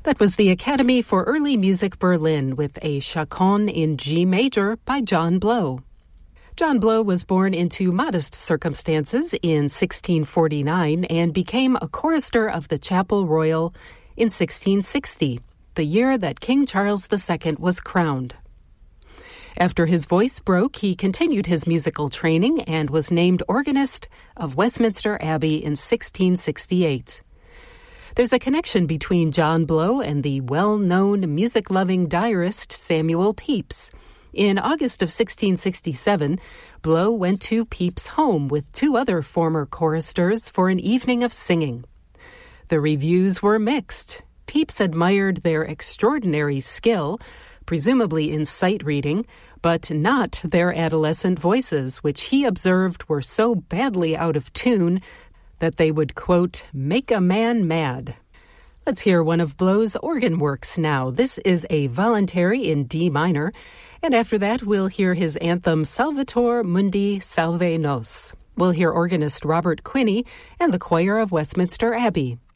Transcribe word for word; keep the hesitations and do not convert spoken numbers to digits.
That was the Academy for Early Music Berlin with a Chaconne in G major by John Blow. John Blow was born into modest circumstances in sixteen forty-nine and became a chorister of the Chapel Royal in sixteen sixty, the year that King Charles the Second was crowned. After his voice broke, he continued his musical training and was named organist of Westminster Abbey in sixteen sixty-eight. There's a connection between John Blow and the well-known music-loving diarist Samuel Pepys. In August of sixteen sixty-seven, Blow went to Pepys' home with two other former choristers for an evening of singing. The reviews were mixed. Pepys admired their extraordinary skill, presumably in sight reading, but not their adolescent voices, which he observed were so badly out of tune that they would, quote, make a man mad. Let's hear one of Blow's organ works now. This is a voluntary in D minor, and after that we'll hear his anthem Salvator Mundi Salve Nos. We'll hear organist Robert Quinney and the choir of Westminster Abbey.